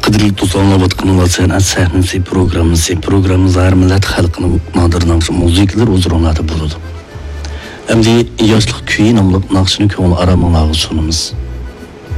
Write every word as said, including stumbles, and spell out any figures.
Qadrli do'stlar, vatqınlar san'at sahnasi programmasi programmamiz har millat xalqining nodir naqshi musiqalar o'zronlari bo'ladi. Endi yoshlik kuyi nomli naqshini ko'ngil aramanglarga sunamiz.